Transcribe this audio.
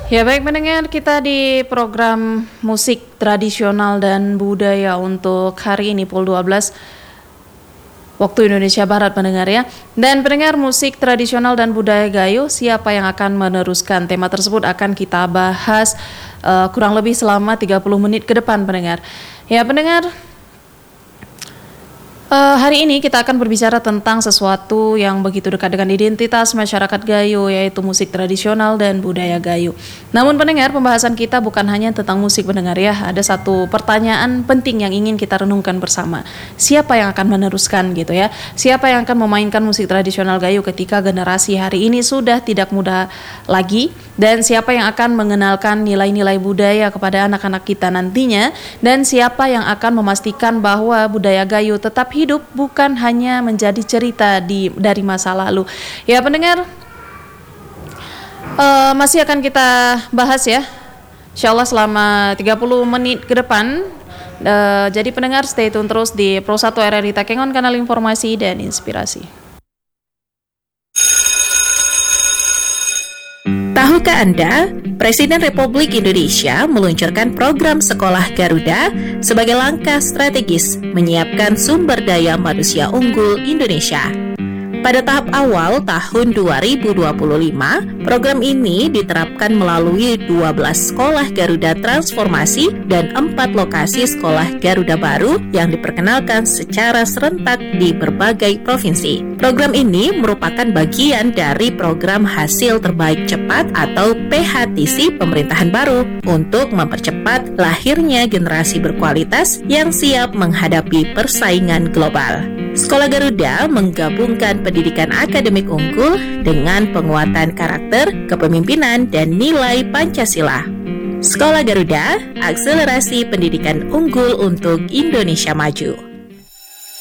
Ya baik pendengar, kita di program musik tradisional dan budaya untuk hari ini pukul 12 waktu Indonesia Barat pendengar ya. Dan pendengar, musik tradisional dan budaya Gayo, siapa yang akan meneruskan tema tersebut akan kita bahas kurang lebih selama 30 menit ke depan pendengar. Ya pendengar, hari ini kita akan berbicara tentang sesuatu yang begitu dekat dengan identitas masyarakat Gayo, yaitu musik tradisional dan budaya Gayo. Namun pendengar, pembahasan kita bukan hanya tentang musik pendengar ya. Ada satu pertanyaan penting yang ingin kita renungkan bersama. Siapa yang akan meneruskan gitu ya? Siapa yang akan memainkan musik tradisional Gayo ketika generasi hari ini sudah tidak muda lagi? Dan siapa yang akan mengenalkan nilai-nilai budaya kepada anak-anak kita nantinya? Dan siapa yang akan memastikan bahwa budaya Gayo tetap hidup, bukan hanya menjadi cerita dari masa lalu. Ya pendengar, masih akan kita bahas ya, insyaallah selama 30 menit ke depan. Jadi pendengar, stay tune terus di Pro 1 RRI Takengon, kanal informasi dan inspirasi. Tahukah Anda, Presiden Republik Indonesia meluncurkan program Sekolah Garuda sebagai langkah strategis menyiapkan sumber daya manusia unggul Indonesia. Pada tahap awal tahun 2025, program ini diterapkan melalui 12 sekolah Garuda transformasi dan 4 lokasi sekolah Garuda baru yang diperkenalkan secara serentak di berbagai provinsi. Program ini merupakan bagian dari program Hasil Terbaik Cepat atau PHTC pemerintahan baru untuk mempercepat lahirnya generasi berkualitas yang siap menghadapi persaingan global. Sekolah Garuda menggabungkan pendidikan akademik unggul dengan penguatan karakter, kepemimpinan, dan nilai Pancasila. Sekolah Garuda, akselerasi pendidikan unggul untuk Indonesia maju.